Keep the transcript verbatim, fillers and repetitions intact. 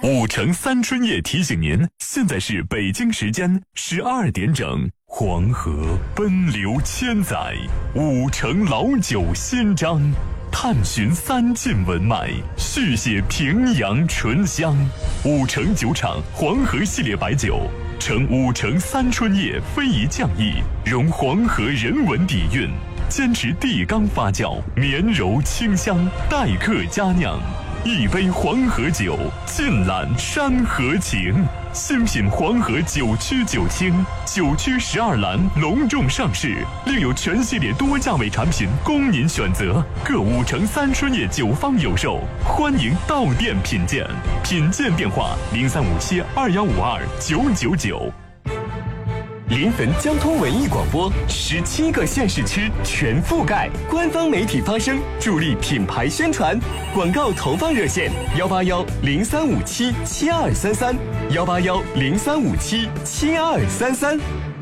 五城三春夜提醒您，现在是北京时间十二点整。黄河奔流千载，五城老酒新章，探寻三晋文脉，续写平阳醇香。五城酒厂黄河系列白酒，承五城三春夜非遗匠艺，融黄河人文底蕴，坚持地缸发酵，绵柔清香，待客佳酿。一杯黄河酒，尽览山河情。新品黄河九曲九清，九曲十二栏隆重上市，另有全系列多价位产品供您选择。各五城三春夜酒坊有售，欢迎到店品鉴。品鉴电话：零三五七二幺五二九九九。 临汾交通文艺广播，十七个县市区全覆盖，官方媒体发声，助力品牌宣传。广告投放热线：幺八幺零三五七七二三三，幺八幺零三五七七二三三。